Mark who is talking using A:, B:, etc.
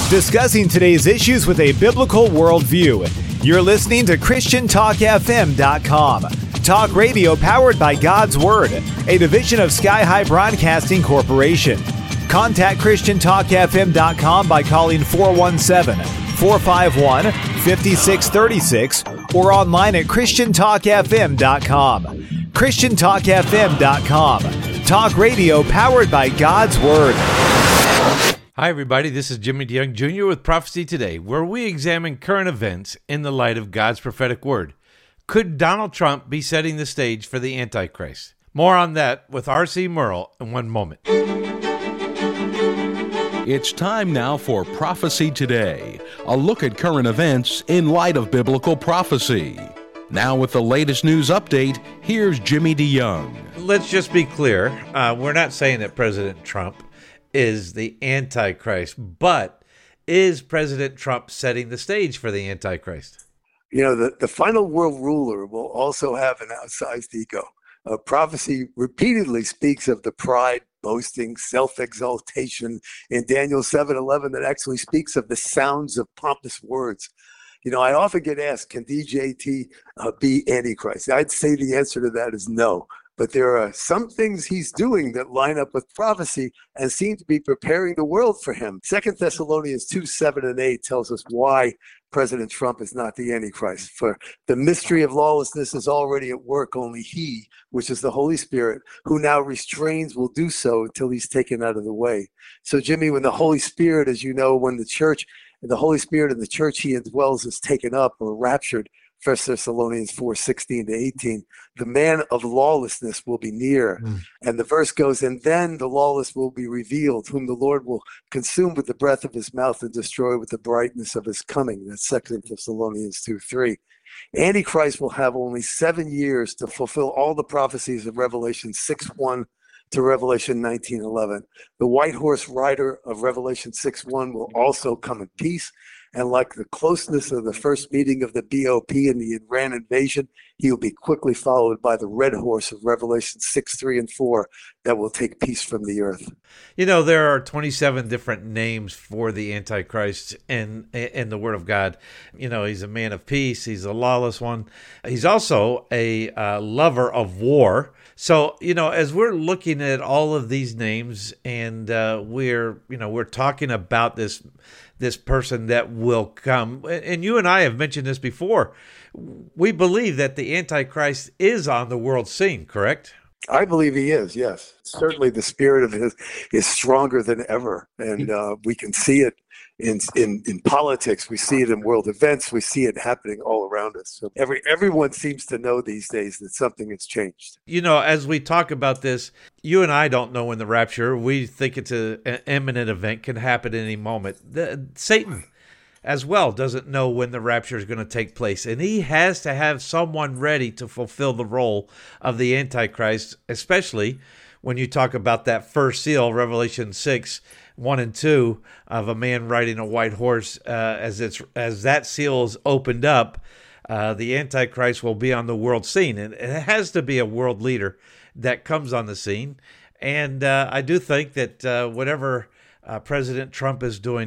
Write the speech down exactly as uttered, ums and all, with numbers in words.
A: Discussing today's issues with a biblical worldview. You're listening to Christian Talk F M dot com. Talk radio powered by God's Word, a division of Sky High Broadcasting Corporation. Contact Christian Talk F M dot com by calling four one seven, four five one, five six three six or online at Christian Talk F M dot com. Christian Talk F M dot com. Talk radio powered by God's Word.
B: Hi, everybody. This is Jimmy DeYoung Junior with Prophecy Today, where we examine current events in the light of God's prophetic word. Could Donald Trump be setting the stage for the Antichrist? More on that with R C Merle in one moment.
C: It's time now for Prophecy Today, a look at current events in light of biblical prophecy. Now with the latest news update, here's Jimmy DeYoung.
B: Let's just be clear. Uh, we're not saying that President Trump is the Antichrist, but is President Trump setting the stage for the Antichrist?
D: You know, the, the final world ruler will also have an outsized ego. Uh, prophecy repeatedly speaks of the pride, boasting, self-exaltation in Daniel seven eleven that actually speaks of the sounds of pompous words. You know, I often get asked, can D J T uh, be Antichrist? I'd say the answer to that is no. But there are some things he's doing that line up with prophecy and seem to be preparing the world for him. Second Thessalonians two, seven and eight tells us why President Trump is not the Antichrist. For the mystery of lawlessness is already at work. Only he, which is the Holy Spirit, who now restrains, will do so until he's taken out of the way. So, Jimmy, when the Holy Spirit, as you know, when the church, the Holy Spirit in the church he indwells is taken up or raptured, First Thessalonians four, sixteen to eighteen, the man of lawlessness will be near. Mm. And the verse goes, and then the lawless will be revealed, whom the Lord will consume with the breath of his mouth and destroy with the brightness of his coming. That's Second Thessalonians two, three. Antichrist will have only seven years to fulfill all the prophecies of Revelation six, one to Revelation nineteen, eleven. The white horse rider of Revelation six, one will also come in peace. And like the closeness of the first meeting of the B O P in the Iran invasion, he will be quickly followed by the red horse of Revelation six, three, and four that will take peace from the earth.
B: You know, there are twenty-seven different names for the Antichrist in, in the Word of God. You know, he's a man of peace. He's a lawless one. He's also a uh, lover of war. So, you know, as we're looking at all of these names and uh, we're, you know, we're talking about this this person that will come, and you and I have mentioned this before, we believe that the Antichrist is on the world scene, correct?
D: I believe he is, yes. Certainly the spirit of his is stronger than ever, and uh, we can see it in, in in politics. We see it in world events. We see it happening all around us. So every everyone seems to know these days that something has changed.
B: You know, as we talk about this, you and I don't know when the rapture, we think it's a, an imminent event, can happen at any moment. The, Satan as well doesn't know when the rapture is going to take place, and he has to have someone ready to fulfill the role of the Antichrist, especially when you talk about that first seal, Revelation six, one and two, of a man riding a white horse. Uh, as it's as that seal is opened up, uh, the Antichrist will be on the world scene, and it has to be a world leader that comes on the scene. And uh, I do think that uh, whatever uh, President Trump is doing